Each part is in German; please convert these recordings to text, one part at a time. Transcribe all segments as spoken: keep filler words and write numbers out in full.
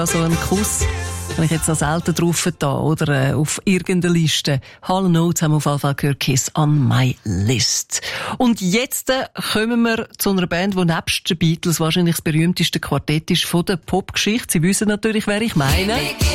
Also ein Kuss, wenn ich jetzt noch selten drauf da oder äh, auf irgendeiner Liste. Hall and Oates haben wir auf jeden Fall gehört, Kiss on my list. Und jetzt äh, kommen wir zu einer Band, die nebst den Beatles wahrscheinlich das berühmteste Quartett ist von der Popgeschichte. Sie wissen natürlich, wer ich meine.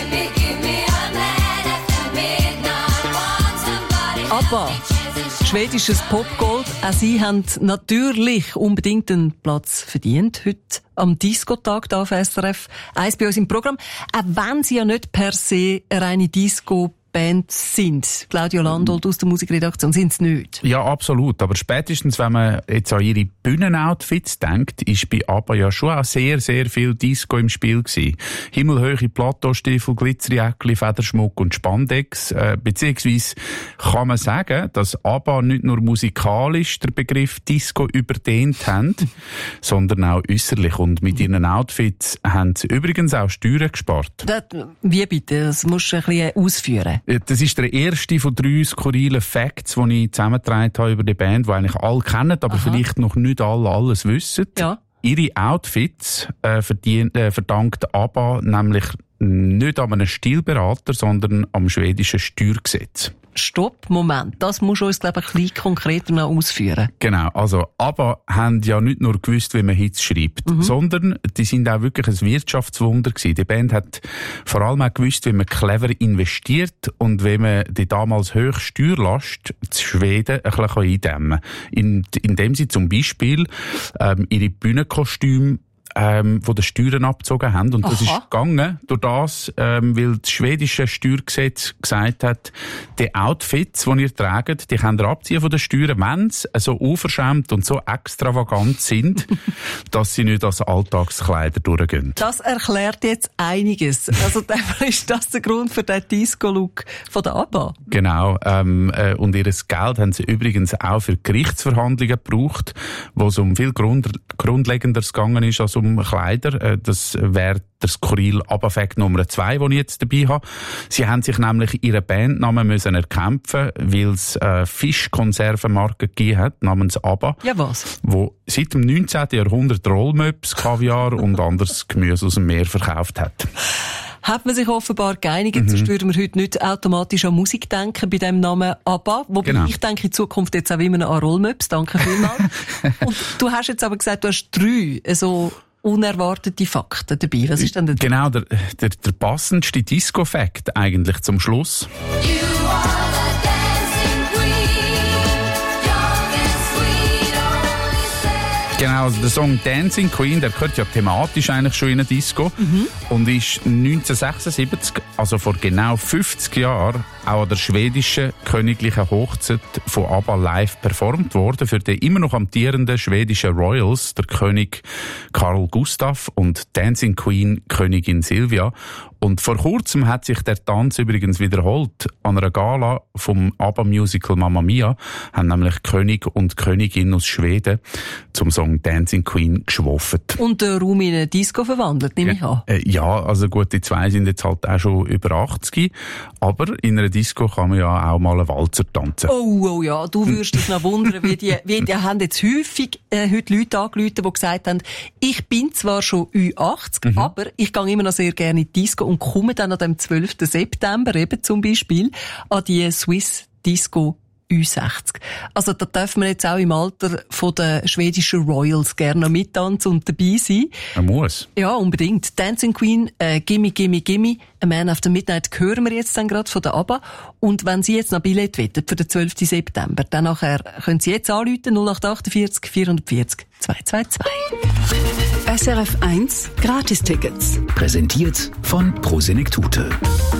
Aber schwedisches Popgold, auch sie haben natürlich unbedingt einen Platz verdient heute am Disco-Tag da auf S R F eins bei uns im Programm. Auch wenn sie ja nicht per se eine reine Disco-Band sind. Claudio Landolt aus der Musikredaktion, sind sie nicht? Ja, absolut. Aber spätestens, wenn man jetzt an ihre Bühnenoutfits denkt, ist bei ABBA ja schon auch sehr, sehr viel Disco im Spiel gewesen. Himmelhohe Plateaustiefel, Glitzerjäckli, Federschmuck und Spandex. Äh, beziehungsweise kann man sagen, dass ABBA nicht nur musikalisch den Begriff Disco überdehnt haben, sondern auch äußerlich. Und mit ihren Outfits haben sie übrigens auch Steuern gespart. Das, wie bitte? Das musst du ein bisschen ausführen. Das ist der erste von drei skurrilen Facts, die ich zusammengetragen habe über die Band, die eigentlich alle kennen, aber Aha. vielleicht noch nicht alle alles wissen. Ja. Ihre Outfits äh, verdient, äh, verdankt ABBA nämlich nicht an einem Stilberater, sondern am schwedischen Steuergesetz. Stopp, Moment. Das musst du uns, glaube ich, ein bisschen konkreter noch ausführen. Genau. Also, ABBA haben ja nicht nur gewusst, wie man Hits schreibt, mhm. sondern die sind auch wirklich ein Wirtschaftswunder gewesen. Die Band hat vor allem auch gewusst, wie man clever investiert und wie man die damals hohe Steuerlast zu Schweden ein bisschen eindämmen kann. In, indem sie zum Beispiel ähm, ihre Bühnenkostüme Ähm, von den Steuern abgezogen haben. Und das Aha. ist gegangen durch das, ähm, weil das schwedische Steuergesetz gesagt hat, die Outfits, die ihr tragt, die könnt ihr abziehen von den Steuern, wenn sie so unverschämt und so extravagant sind, dass sie nicht als Alltagskleider durchgehen. Das erklärt jetzt einiges. Also ist das der Grund für den Disco-Look von der ABBA? Genau. Ähm, äh, und ihr Geld haben sie übrigens auch für Gerichtsverhandlungen gebraucht, wo es um viel Grund, Grundlegenderes gegangen ist als um Kleider. Das wäre der skurril ABBA-Fact Nummer zwei, den ich jetzt dabei habe. Sie haben sich nämlich ihren Bandnamen müssen erkämpfen, weil es äh, Fischkonservenmarke gegeben hat, namens ABBA. Ja, was? Wo seit dem neunzehnten Jahrhundert Rollmöps, Kaviar und anderes Gemüse aus dem Meer verkauft hat. Hat man sich offenbar geeinigt, mhm. sonst würden wir heute nicht automatisch an Musik denken bei dem Namen ABBA. Wobei genau. ich denke in Zukunft jetzt auch immer an Rollmöps. Danke vielmals. Und du hast jetzt aber gesagt, du hast drei so unerwartete Fakten dabei. Was ist denn der? Genau, der, der, der passendste Disco-Fact eigentlich zum Schluss. You are the dancing queen, young and sweet, always say. Genau, also der Song Dancing Queen, der gehört ja thematisch eigentlich schon in eine Disco mhm. und ist neunzehnhundertsechsundsiebzig, also vor genau fünfzig Jahren, auch an der schwedischen königlichen Hochzeit von ABBA live performt worden für den immer noch amtierenden schwedischen Royals, der König Carl Gustaf und Dancing Queen Königin Silvia. Und vor kurzem hat sich der Tanz übrigens wiederholt. An einer Gala vom ABBA-Musical Mamma Mia haben nämlich König und Königin aus Schweden zum Song Dancing Queen geschwoffen. Und den Raum in eine Disco verwandelt, nehme ich an. Äh, ja, also gut, die zwei sind jetzt halt auch schon über achtzig. Aber in einer Disco kann man ja auch mal einen Walzer tanzen. Oh, oh ja, du würdest dich noch wundern, wie die, wie die haben jetzt häufig äh, heute Leute angerufen, die gesagt haben, ich bin zwar schon Ü achtzig, mhm. aber ich gehe immer noch sehr gerne in die Disco und komme dann an dem zwölften September eben zum Beispiel an die Swiss Disco Ü sechzig. Also da dürfen wir jetzt auch im Alter von den schwedischen Royals gerne noch mittanzen und dabei sein. Man muss. Ja, unbedingt. Dancing Queen, äh, Gimme, Gimme, Gimme, A Man After Midnight hören wir jetzt dann gerade von der ABBA. Und wenn Sie jetzt noch Billett wettet für den zwölften September, dann nachher können Sie jetzt anrufen null acht achtundvierzig vierundvierzig zweihundertzweiundzwanzig. S R F eins Gratistickets. Präsentiert von Prosenektute.